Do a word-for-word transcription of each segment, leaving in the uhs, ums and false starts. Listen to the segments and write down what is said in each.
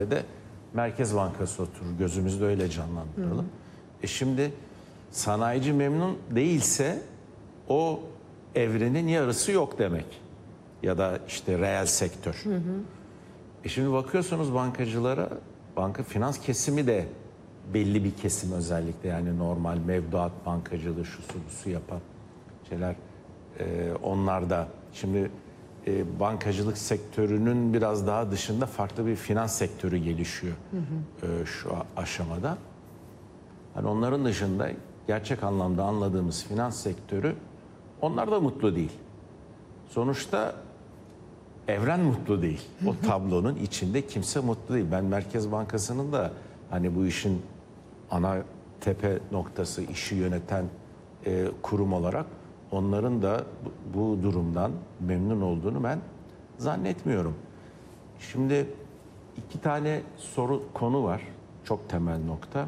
de Merkez Bankası oturur. Gözümüzde öyle canlandıralım. Hı hı. E şimdi sanayici memnun değilse o evrenin yarısı yok demek. Ya da işte reel sektör. Hı hı. E şimdi bakıyorsunuz bankacılara, banka finans kesimi de belli bir kesim özellikle, yani normal mevduat bankacılığı, şu su bu su yapan şeyler, e, onlar da şimdi e, bankacılık sektörünün biraz daha dışında farklı bir finans sektörü gelişiyor hı hı. E, şu aşamada. Hani onların dışında gerçek anlamda anladığımız finans sektörü, onlar da mutlu değil. Sonuçta evren mutlu değil. O tablonun içinde kimse mutlu değil. Ben Merkez Bankası'nın da hani bu işin ana tepe noktası, işi yöneten e, kurum olarak onların da bu, bu durumdan memnun olduğunu ben zannetmiyorum. Şimdi iki tane soru konu var. Çok temel nokta.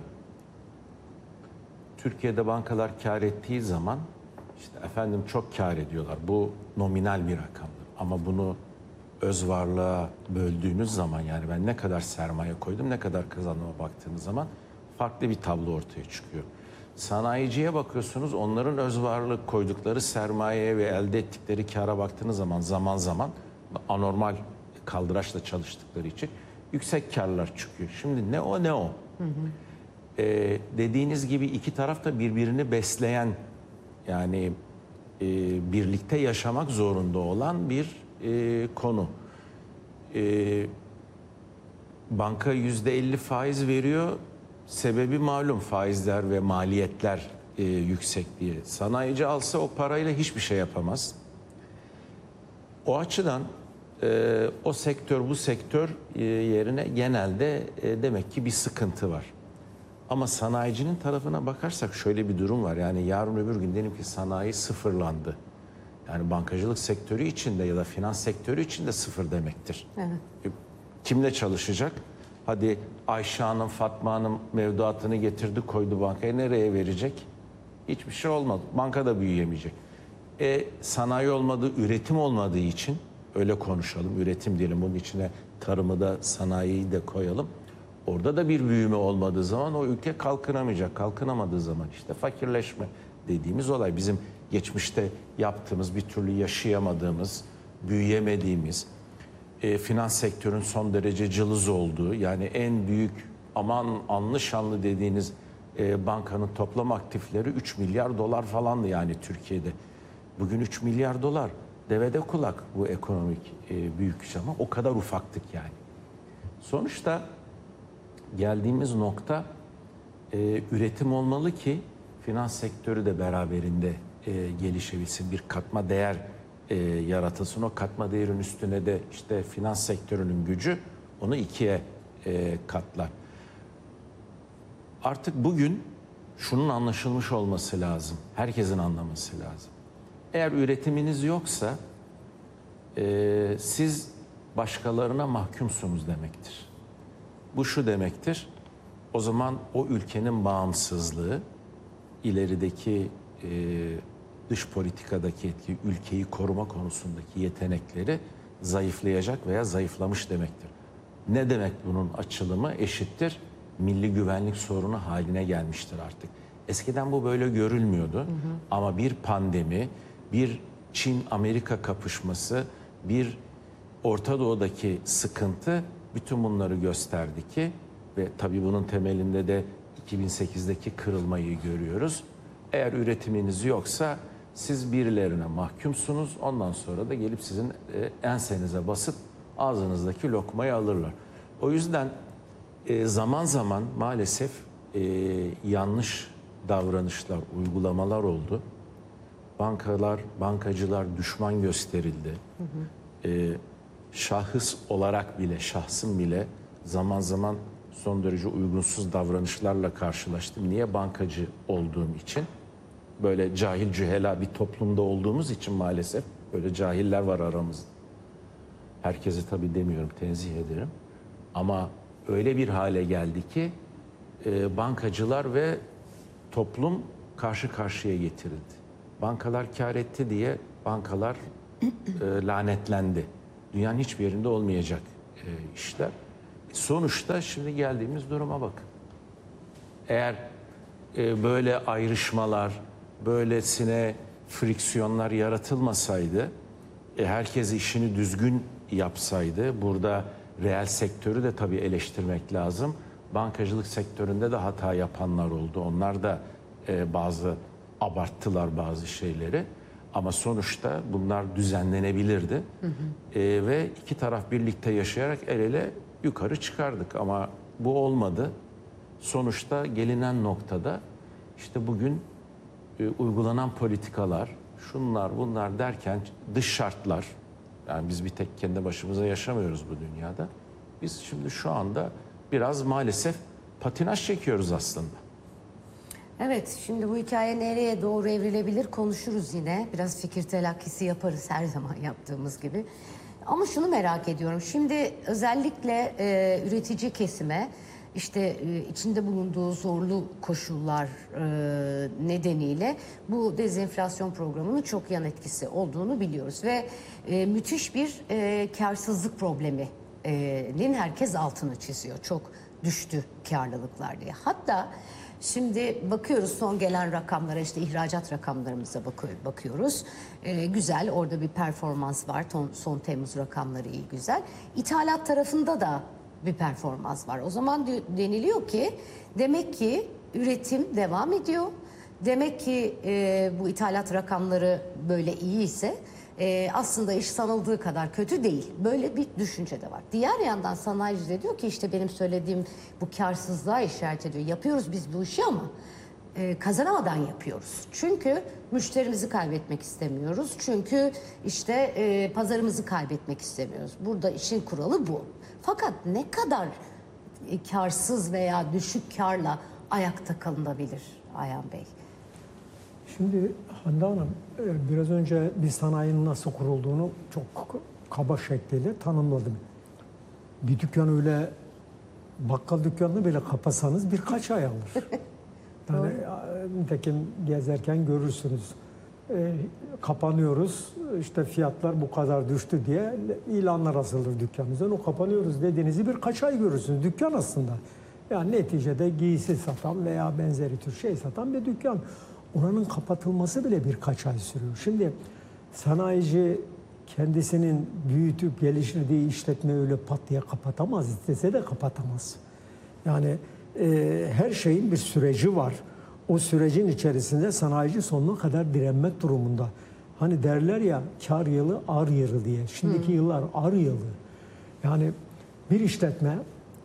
Türkiye'de bankalar kar ettiği zaman işte efendim çok kar ediyorlar. Bu nominal bir rakamdır. Ama bunu öz varlığa böldüğünüz zaman, yani ben ne kadar sermaye koydum, ne kadar kazandığıma baktığınız zaman farklı bir tablo ortaya çıkıyor. Sanayiciye bakıyorsunuz, onların öz varlık koydukları sermayeye ve elde ettikleri kâra baktığınız zaman zaman zaman anormal kaldıraçla çalıştıkları için yüksek karlar çıkıyor. Şimdi ne o ne o. Hı hı. Ee, dediğiniz gibi iki taraf da birbirini besleyen, yani e, birlikte yaşamak zorunda olan bir e, konu. E, banka yüzde elli faiz veriyor. Sebebi malum, faizler ve maliyetler e, yüksek diye. Sanayici alsa o parayla hiçbir şey yapamaz. O açıdan e, o sektör bu sektör e, yerine genelde e, demek ki bir sıkıntı var. Ama sanayicinin tarafına bakarsak şöyle bir durum var. Yani yarın öbür gün diyelim ki sanayi sıfırlandı. Yani bankacılık sektörü içinde ya da finans sektörü içinde sıfır demektir. Evet. Kimle çalışacak? Hadi Ayşe Hanım, Fatma Hanım mevduatını getirdi, koydu bankaya. Nereye verecek? Hiçbir şey olmadı. Banka da büyüyemeyecek. E, sanayi olmadığı, üretim olmadığı için, öyle konuşalım, üretim diyelim, bunun içine tarımı da sanayiyi de koyalım. Orada da bir büyüme olmadığı zaman o ülke kalkınamayacak. Kalkınamadığı zaman işte fakirleşme dediğimiz olay. Bizim geçmişte yaptığımız, bir türlü yaşayamadığımız, büyüyemediğimiz, e, finans sektörün son derece cılız olduğu, yani en büyük aman anlı şanlı dediğiniz e, bankanın toplam aktifleri üç milyar dolar falandı yani Türkiye'de. Bugün üç milyar dolar devede kulak bu ekonomik e, büyük ama o kadar ufaktık yani. Sonuçta geldiğimiz nokta e, üretim olmalı ki finans sektörü de beraberinde e, gelişebilsin, bir katma değer e, yaratılsın. O katma değerin üstüne de işte finans sektörünün gücü onu ikiye e, katlar. Artık bugün şunun anlaşılmış olması lazım, herkesin anlaması lazım. Eğer üretiminiz yoksa e, siz başkalarına mahkumsunuz demektir. Bu şu demektir, o zaman o ülkenin bağımsızlığı, ilerideki e, dış politikadaki etki, ülkeyi koruma konusundaki yetenekleri zayıflayacak veya zayıflamış demektir. Ne demek bunun açılımı? Eşittir milli güvenlik sorunu haline gelmiştir artık. Eskiden bu böyle görülmüyordu, hı hı. Ama bir pandemi, bir Çin-Amerika kapışması, bir Orta Doğu'daki sıkıntı bütün bunları gösterdi ki, ve tabii bunun temelinde de iki bin sekizdeki kırılmayı görüyoruz. Eğer üretiminiz yoksa siz birilerine mahkumsunuz. Ondan sonra da gelip sizin e, ensenize basıp ağzınızdaki lokmayı alırlar. O yüzden e, zaman zaman maalesef e, yanlış davranışlar, uygulamalar oldu. Bankalar, bankacılar düşman gösterildi. Hı hı. E, şahıs olarak bile, şahsım bile zaman zaman son derece uygunsuz davranışlarla karşılaştım. Niye? Bankacı olduğum için. Böyle cahil cühela bir toplumda olduğumuz için maalesef böyle cahiller var aramızda. Herkesi tabii demiyorum, tenzih ederim. Ama öyle bir hale geldi ki e, bankacılar ve toplum karşı karşıya getirildi. Bankalar kar etti diye bankalar e, lanetlendi. Dünyanın hiçbir yerinde olmayacak e, işler. Sonuçta şimdi geldiğimiz duruma bakın. Eğer e, böyle ayrışmalar, böylesine friksiyonlar yaratılmasaydı, e, herkes işini düzgün yapsaydı, burada reel sektörü de tabii eleştirmek lazım. Bankacılık sektöründe de hata yapanlar oldu. Onlar da e, bazı abarttılar bazı şeyleri. Ama sonuçta bunlar düzenlenebilirdi. Hı hı. E, ve iki taraf birlikte yaşayarak el ele yukarı çıkardık. Ama bu olmadı. Sonuçta gelinen noktada işte bugün e, uygulanan politikalar, şunlar bunlar derken dış şartlar, yani biz bir tek kendi başımıza yaşamıyoruz bu dünyada. Biz şimdi şu anda biraz maalesef patinaj çekiyoruz aslında. Evet, şimdi bu hikaye nereye doğru evrilebilir konuşuruz yine. Biraz fikir telakkisi yaparız her zaman yaptığımız gibi. Ama şunu merak ediyorum. Şimdi özellikle e, üretici kesime işte e, içinde bulunduğu zorlu koşullar e, nedeniyle bu dezenflasyon programının çok yan etkisi olduğunu biliyoruz. Ve e, müthiş bir e, karsızlık probleminin herkes altını çiziyor. Çok düştü karlılıklar diye. Hatta şimdi bakıyoruz son gelen rakamlara, işte ihracat rakamlarımıza bakıyoruz. Ee, güzel, orada bir performans var. Son, son Temmuz rakamları iyi, güzel. İthalat tarafında da bir performans var. O zaman deniliyor ki demek ki üretim devam ediyor. Demek ki e, bu ithalat rakamları böyle iyi ise e, aslında iş sanıldığı kadar kötü değil. Böyle bir düşünce de var. Diğer yandan sanayici de diyor ki işte benim söylediğim bu karsızlığa işaret ediyor. Yapıyoruz biz bu işi ama e, kazanamadan yapıyoruz. Çünkü müşterimizi kaybetmek istemiyoruz. Çünkü işte e, pazarımızı kaybetmek istemiyoruz. Burada işin kuralı bu. Fakat ne kadar e, karsız veya düşük karla ayakta kalınabilir Ayhan Bey? Şimdi Hande Hanım, biraz önce bir sanayinin nasıl kurulduğunu çok kaba şekliyle tanımladım. Bir dükkan öyle, bakkal dükkanını bile kapasanız birkaç ay alır. Yani nitekim gezerken görürsünüz. E, kapanıyoruz, işte fiyatlar bu kadar düştü diye ilanlar asılır dükkanımızdan. O kapanıyoruz dediğinizi birkaç ay görürsünüz. Dükkan aslında. Yani neticede giysi satan veya benzeri tür şey satan bir dükkan. Oranın kapatılması bile birkaç ay sürüyor. Şimdi sanayici kendisinin büyütüp geliştirdiği işletmeyi öyle pat diye kapatamaz. İstese de kapatamaz. Yani e, her şeyin bir süreci var. O sürecin içerisinde sanayici sonuna kadar direnmek durumunda. Hani derler ya kar yılı ar yılı diye. Şimdiki hmm. yıllar ar yılı. Yani bir işletme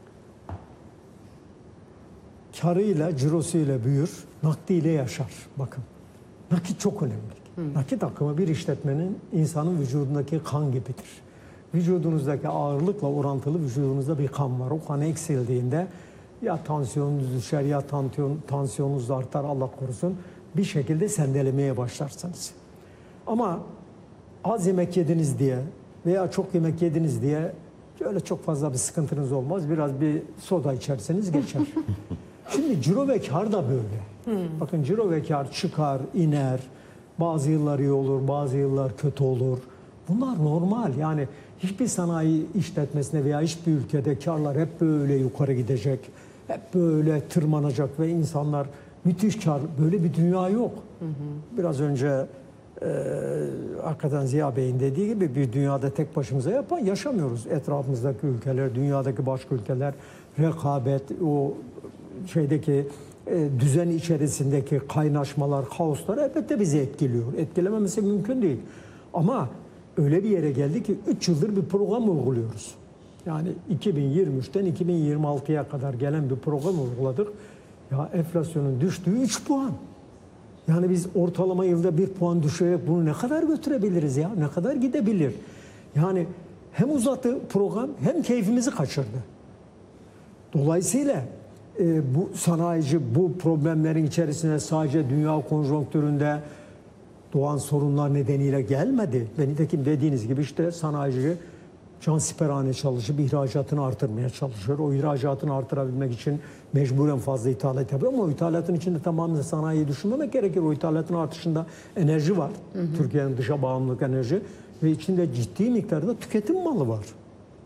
karıyla, cirosuyla büyür, nakdiyle yaşar. Bakın, nakit çok önemli. Hmm. Nakit akımı bir işletmenin insanın vücudundaki kan gibidir. Vücudunuzdaki ağırlıkla orantılı vücudunuzda bir kan var. O kan eksildiğinde ya tansiyonunuz düşer ya tansiyon, tansiyonunuz artar, Allah korusun. Bir şekilde sendelemeye başlarsınız. Ama az yemek yediniz diye veya çok yemek yediniz diye öyle çok fazla bir sıkıntınız olmaz. Biraz bir soda içerseniz geçer. Şimdi ciro ve kar da böyle. Hmm. Bakın ciro ve kar çıkar, iner. Bazı yıllar iyi olur, bazı yıllar kötü olur. Bunlar normal. Yani hiçbir sanayi işletmesine veya hiçbir ülkede karlar hep böyle yukarı gidecek. Hep böyle tırmanacak ve insanlar müthiş kar. Böyle bir dünya yok. Hı hı. Biraz önce e, hakikaten Ziya Bey'in dediği gibi bir dünyada tek başımıza yapan yaşamıyoruz. Etrafımızdaki ülkeler, dünyadaki başka ülkeler, rekabet, o şeydeki e, düzen içerisindeki kaynaşmalar, kaoslar elbette bizi etkiliyor. Etkilememesi mümkün değil. Ama öyle bir yere geldi ki üç yıldır bir program uyguluyoruz. Yani iki bin yirmi üçten iki bin yirmi altıya kadar gelen bir program uyguladık. Ya enflasyonun düştüğü üç puan. Yani biz ortalama yılda bir puan düşürerek bunu ne kadar götürebiliriz ya? Ne kadar gidebilir? Yani hem uzattı program hem keyfimizi kaçırdı. Dolayısıyla e, bu sanayici bu problemlerin içerisine sadece dünya konjonktüründe doğan sorunlar nedeniyle gelmedi. Ve nitekim dediğiniz gibi işte sanayici cansiperhane çalışıp ihracatını artırmaya çalışıyor. O ihracatını artırabilmek için mecburen fazla ithalat yapıyor ama o ithalatın içinde tamamen sanayiyi düşünmemek gerekir. O ithalatın artışında enerji var. Hı hı. Türkiye'nin dışa bağımlılık enerji ve içinde ciddi miktarda tüketim malı var.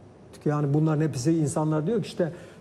artık. Yani bunların hepsi insanlar diyor ki işte